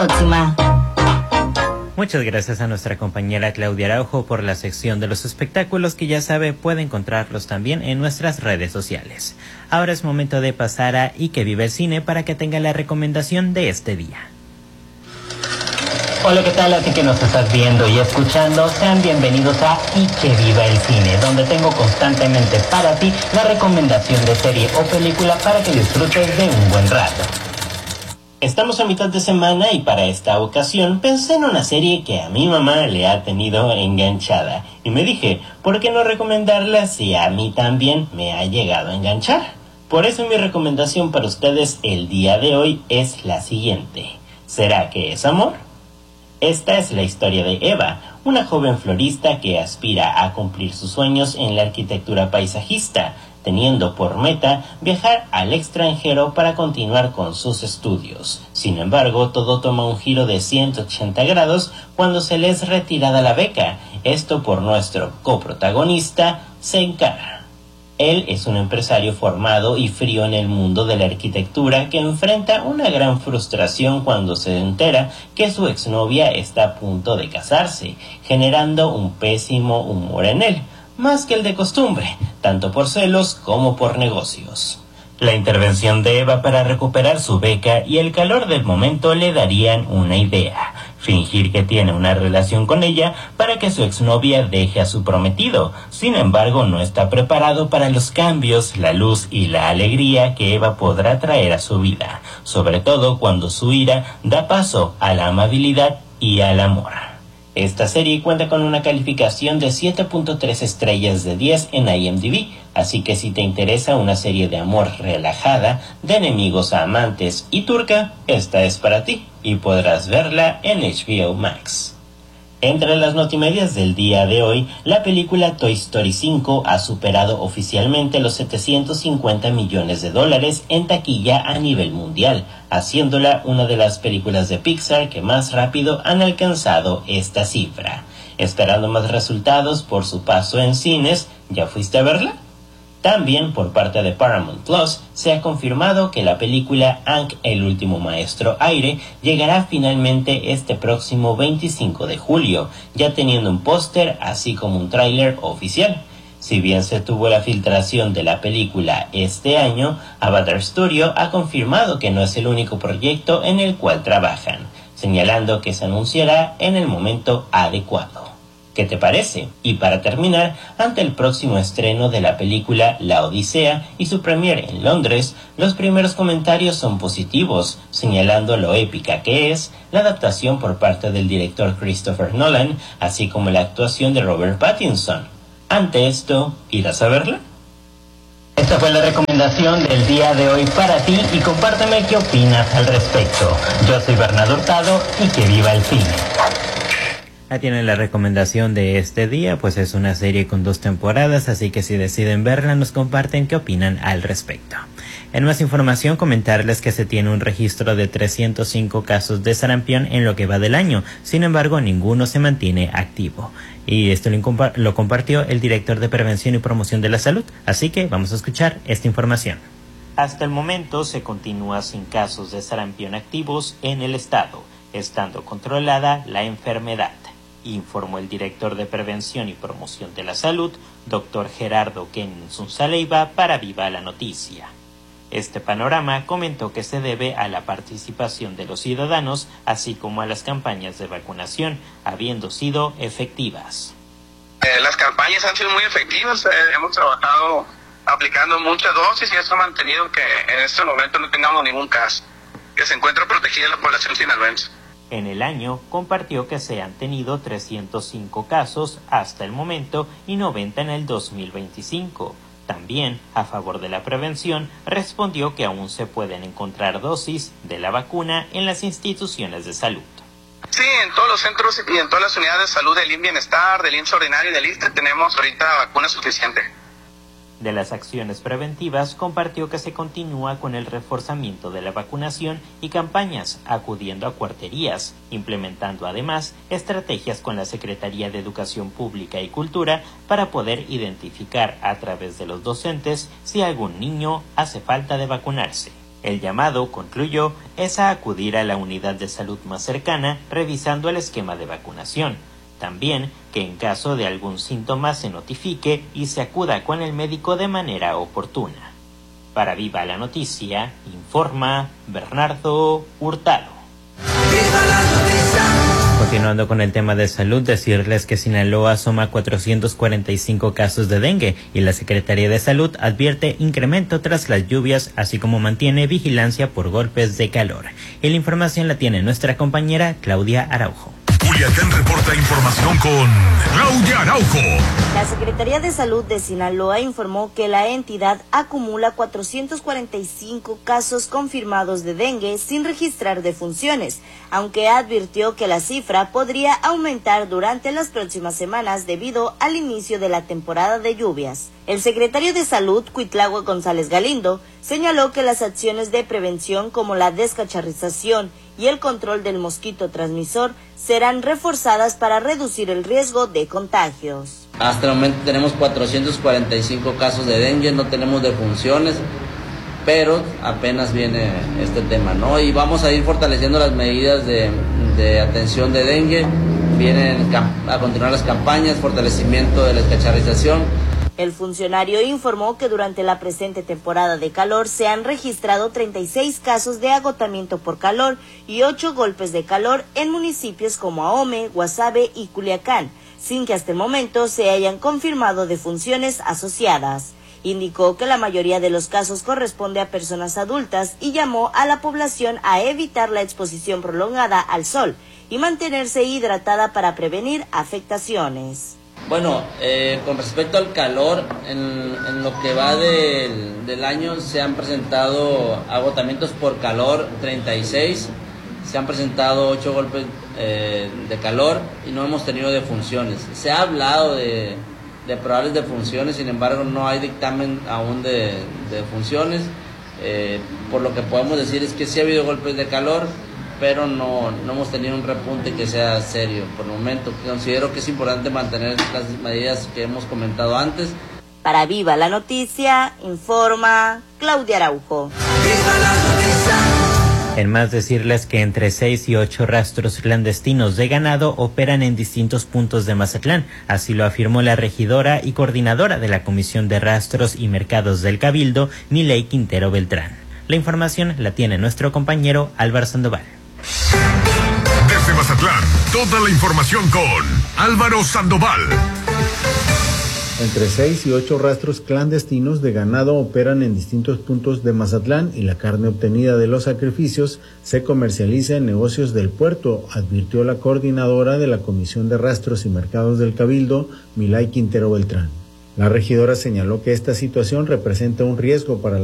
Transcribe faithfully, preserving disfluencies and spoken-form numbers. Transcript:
Próxima. Muchas gracias a nuestra compañera Claudia Araujo por la sección de los espectáculos que ya sabe puede encontrarlos también en nuestras redes sociales. Ahora es momento de pasar a Y que viva el cine para que tenga la recomendación de este día. Hola, ¿qué tal? Así que nos estás viendo y escuchando, sean bienvenidos a Y que viva el cine, donde tengo constantemente para ti la recomendación de serie o película para que disfrutes de un buen rato. Estamos a mitad de semana y para esta ocasión pensé en una serie que a mi mamá le ha tenido enganchada y me dije, ¿por qué no recomendarla si a mí también me ha llegado a enganchar? Por eso mi recomendación para ustedes el día de hoy es la siguiente. ¿Será que es amor? Esta es la historia de Eva, una joven florista que aspira a cumplir sus sueños en la arquitectura paisajista, teniendo por meta viajar al extranjero para continuar con sus estudios. Sin embargo, todo toma un giro de ciento ochenta grados cuando se le es retirada la beca, esto por nuestro coprotagonista, Senkar. Él es un empresario formado y frío en el mundo de la arquitectura que enfrenta una gran frustración cuando se entera que su exnovia está a punto de casarse, generando un pésimo humor en él, más que el de costumbre, tanto por celos como por negocios. La intervención de Eva para recuperar su beca y el calor del momento le darían una idea: fingir que tiene una relación con ella para que su exnovia deje a su prometido. Sin embargo, no está preparado para los cambios, la luz y la alegría que Eva podrá traer a su vida, sobre todo cuando su ira da paso a la amabilidad y al amor. Esta serie cuenta con una calificación de siete punto tres estrellas de diez en I M D B, así que si te interesa una serie de amor relajada, de enemigos a amantes y turca, esta es para ti y podrás verla en H B O Max. Entre las notimedias del día de hoy, la película Toy Story cinco ha superado oficialmente los setecientos cincuenta millones de dólares en taquilla a nivel mundial, haciéndola una de las películas de Pixar que más rápido han alcanzado esta cifra. Esperando más resultados por su paso en cines, ¿ya fuiste a verla? También por parte de Paramount Plus se ha confirmado que la película Aang, el último maestro aire llegará finalmente este próximo veinticinco de julio, ya teniendo un póster así como un tráiler oficial. Si bien se tuvo la filtración de la película este año, Avatar Studio ha confirmado que no es el único proyecto en el cual trabajan, señalando que se anunciará en el momento adecuado. ¿Qué te parece? Y para terminar, ante el próximo estreno de la película La Odisea y su premiere en Londres, los primeros comentarios son positivos, señalando lo épica que es la adaptación por parte del director Christopher Nolan, así como la actuación de Robert Pattinson. Ante esto, ¿irás a verla? Esta fue la recomendación del día de hoy para ti y compárteme qué opinas al respecto. Yo soy Bernardo Hurtado y que viva el cine. Ahí tienen la recomendación de este día, pues es una serie con dos temporadas, así que si deciden verla nos comparten qué opinan al respecto. En más información, comentarles que se tiene un registro de trescientos cinco casos de sarampión en lo que va del año, sin embargo ninguno se mantiene activo. Y esto lo, incompa- lo compartió el director de Prevención y Promoción de la Salud, así que vamos a escuchar esta información. Hasta el momento se continúa sin casos de sarampión activos en el estado, estando controlada la enfermedad, informó el director de Prevención y Promoción de la Salud, doctor Gerardo Kenninson-Saleiva, para Viva la Noticia. Este panorama comentó que se debe a la participación de los ciudadanos, así como a las campañas de vacunación, habiendo sido efectivas. Eh, las campañas han sido muy efectivas, eh, hemos trabajado aplicando muchas dosis y eso ha mantenido que en este momento no tengamos ningún caso, que se encuentra protegida la población sinaloense. En el año, compartió que se han tenido trescientos cinco casos hasta el momento y noventa en el dos mil veinticinco. También, a favor de la prevención, respondió que aún se pueden encontrar dosis de la vacuna en las instituciones de salud. Sí, en todos los centros y en todas las unidades de salud del I M S S Bienestar, del I M S S Ordinario y del I S S S T E tenemos ahorita vacuna suficiente. De las acciones preventivas, compartió que se continúa con el reforzamiento de la vacunación y campañas, acudiendo a cuarterías, implementando además estrategias con la Secretaría de Educación Pública y Cultura para poder identificar a través de los docentes si algún niño hace falta de vacunarse. El llamado, concluyó, es a acudir a la unidad de salud más cercana revisando el esquema de vacunación. También que en caso de algún síntoma se notifique y se acuda con el médico de manera oportuna. Para Viva la Noticia, informa Bernardo Hurtado. ¡Viva la noticia! Continuando con el tema de salud, decirles que Sinaloa suma cuatrocientos cuarenta y cinco casos de dengue y la Secretaría de Salud advierte incremento tras las lluvias, así como mantiene vigilancia por golpes de calor. Y la información la tiene nuestra compañera Claudia Araujo. Culiacán reporta información con Claudia Araujo. La Secretaría de Salud de Sinaloa informó que la entidad acumula cuatrocientos cuarenta y cinco casos confirmados de dengue sin registrar defunciones, aunque advirtió que la cifra podría aumentar durante las próximas semanas debido al inicio de la temporada de lluvias. El secretario de Salud, Cuitlahua González Galindo, señaló que las acciones de prevención como la descacharrización y el control del mosquito transmisor serán reforzadas para reducir el riesgo de contagios. Hasta el momento tenemos cuatrocientos cuarenta y cinco casos de dengue, no tenemos defunciones, pero apenas viene este tema, ¿no? Y vamos a ir fortaleciendo las medidas de, de atención de dengue, vienen a continuar las campañas, fortalecimiento de la descacharrización. El funcionario informó que durante la presente temporada de calor se han registrado treinta y seis casos de agotamiento por calor y ocho golpes de calor en municipios como Ahome, Guasave y Culiacán, sin que hasta el momento se hayan confirmado defunciones asociadas. Indicó que la mayoría de los casos corresponde a personas adultas y llamó a la población a evitar la exposición prolongada al sol y mantenerse hidratada para prevenir afectaciones. Bueno, eh, con respecto al calor, en, en lo que va del, del año se han presentado agotamientos por calor treinta y seis, se han presentado ocho golpes eh, de calor y no hemos tenido defunciones. Se ha hablado de, de probables defunciones, sin embargo no hay dictamen aún de, de defunciones. Eh, por lo que podemos decir es que sí ha habido golpes de calor, pero no, no hemos tenido un repunte que sea serio por el momento. Considero que es importante mantener las medidas que hemos comentado antes. Para Viva la Noticia, informa Claudia Araujo. ¡Viva la noticia! En más decirles que entre seis y ocho rastros clandestinos de ganado operan en distintos puntos de Mazatlán. Así lo afirmó la regidora y coordinadora de la Comisión de Rastros y Mercados del Cabildo, Milei Quintero Beltrán. La información la tiene nuestro compañero Álvaro Sandoval. Desde Mazatlán, toda la información con Álvaro Sandoval. Entre seis y ocho rastros clandestinos de ganado operan en distintos puntos de Mazatlán y la carne obtenida de los sacrificios se comercializa en negocios del puerto, advirtió la coordinadora de la Comisión de Rastros y Mercados del Cabildo, Milei Quintero Beltrán. La regidora señaló que esta situación representa un riesgo para la